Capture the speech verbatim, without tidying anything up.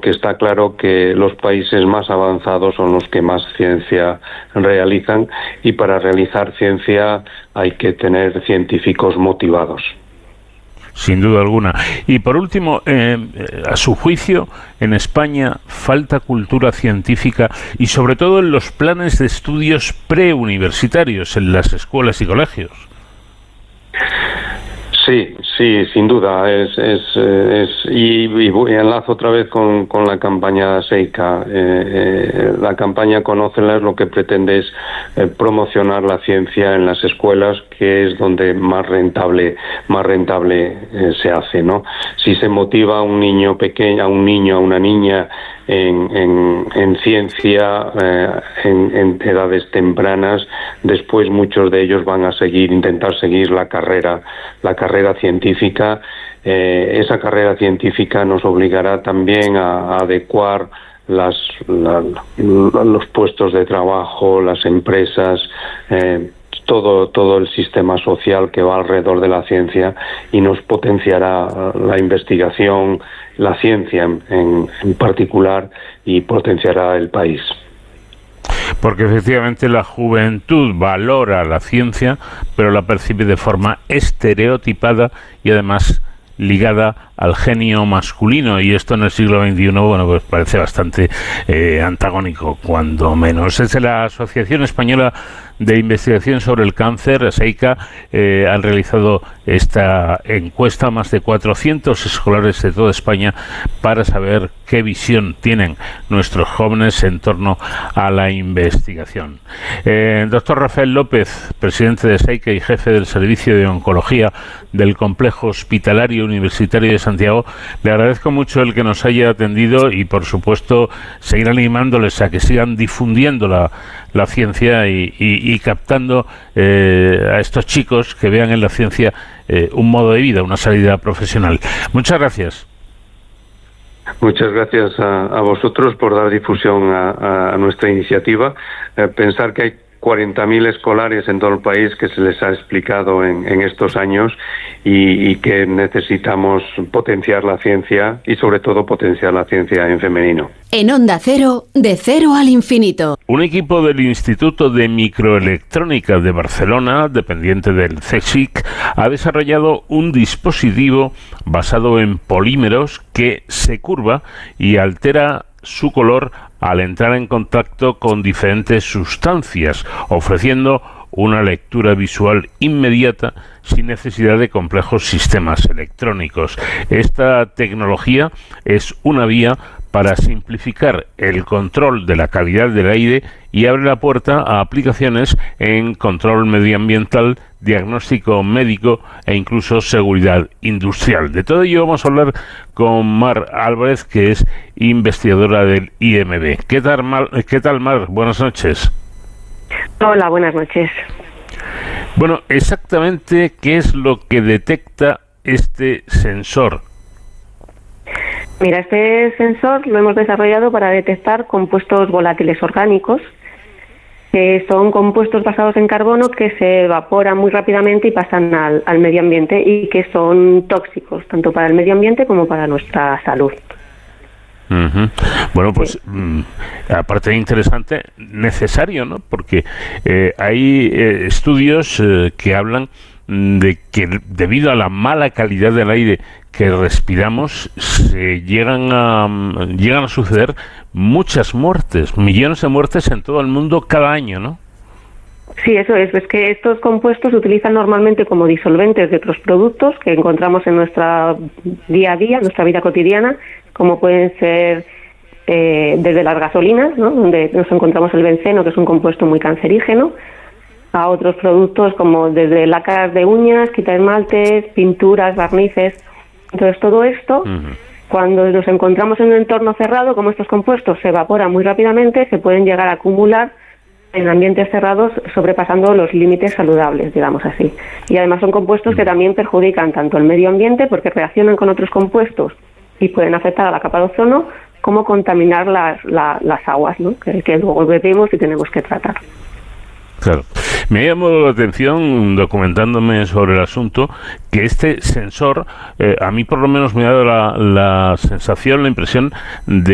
porque está claro que los países más avanzados son los que más ciencia realizan, y para realizar ciencia hay que tener científicos motivados. Sin duda alguna. Y por último, eh, a su juicio, en España falta cultura científica y sobre todo en los planes de estudios preuniversitarios en las escuelas y colegios. Sí, sí, sin duda. Es, es, es y, y enlazo otra vez con, con la campaña SEICA. Eh, eh, la campaña Conócelas lo que pretende es eh, promocionar la ciencia en las escuelas, que es donde más rentable, más rentable eh, se hace, ¿no? Si se motiva a un niño pequeño, a un niño, a una niña en, en, en ciencia eh, en, en edades tempranas, después muchos de ellos van a seguir, intentar seguir la carrera, la carrera científica. Eh, esa carrera científica nos obligará también a, a adecuar las, la, los puestos de trabajo, las empresas, eh, todo todo el sistema social que va alrededor de la ciencia, y nos potenciará la investigación, la ciencia en, en, en particular, y potenciará el país. Porque efectivamente la juventud valora la ciencia, pero la percibe de forma estereotipada y además ligada al genio masculino, y esto en el siglo veintiuno, bueno, pues parece bastante eh, antagónico, cuando menos. Desde la Asociación Española de Investigación sobre el Cáncer, SEICA, eh, han realizado esta encuesta a más de cuatrocientos escolares de toda España para saber qué visión tienen nuestros jóvenes en torno a la investigación. Eh, doctor Rafael López, presidente de SEICA y jefe del Servicio de Oncología del Complejo Hospitalario Universitario de Santiago, le agradezco mucho el que nos haya atendido y, por supuesto, seguir animándoles a que sigan difundiendo la, la ciencia y, y, y captando eh, a estos chicos que vean en la ciencia eh, un modo de vida, una salida profesional. Muchas gracias. Muchas gracias a, a vosotros por dar difusión a, a nuestra iniciativa. Eh, pensar que hay cuarenta mil escolares en todo el país que se les ha explicado en, en estos años, y, y que necesitamos potenciar la ciencia, y sobre todo potenciar la ciencia en femenino. En Onda Cero, de cero al infinito. Un equipo del Instituto de Microelectrónica de Barcelona, dependiente del CSIC, ha desarrollado un dispositivo basado en polímeros que se curva y altera su color al entrar en contacto con diferentes sustancias, ofreciendo una lectura visual inmediata sin necesidad de complejos sistemas electrónicos. Esta tecnología es una vía para simplificar el control de la calidad del aire y abre la puerta a aplicaciones en control medioambiental, diagnóstico médico e incluso seguridad industrial. De todo ello vamos a hablar con Mar Álvarez, que es investigadora del I M B. ¿Qué tal, Mar? ¿Qué tal, Mar? Buenas noches. Hola, buenas noches. Bueno, exactamente, ¿qué es lo que detecta este sensor? Mira, este sensor lo hemos desarrollado para detectar compuestos volátiles orgánicos, que son compuestos basados en carbono que se evaporan muy rápidamente y pasan al, al medio ambiente, y que son tóxicos tanto para el medio ambiente como para nuestra salud. Uh-huh. Bueno, pues mm, aparte de interesante, necesario, ¿no? Porque eh, hay eh, estudios eh, que hablan de que debido a la mala calidad del aire que respiramos se llegan a llegan a suceder muchas muertes, millones de muertes en todo el mundo cada año, ¿no? Sí, eso es. Es que estos compuestos se utilizan normalmente como disolventes de otros productos que encontramos en nuestra día a día, nuestra vida cotidiana, como pueden ser eh, desde las gasolinas, ¿no?, donde nos encontramos el benceno, que es un compuesto muy cancerígeno, a otros productos como desde lacas de uñas, quita esmaltes, pinturas, barnices. Entonces todo esto, uh-huh, cuando nos encontramos en un entorno cerrado, como estos compuestos se evaporan muy rápidamente, se pueden llegar a acumular en ambientes cerrados, sobrepasando los límites saludables, digamos así. Y además son compuestos que también perjudican tanto el medio ambiente, porque reaccionan con otros compuestos y pueden afectar a la capa de ozono, como contaminar las, la, las aguas, ¿no?, que, que luego bebemos y tenemos que tratar. Claro. Me ha llamado la atención, documentándome sobre el asunto, que este sensor, eh, a mí por lo menos me ha dado la, la sensación, la impresión de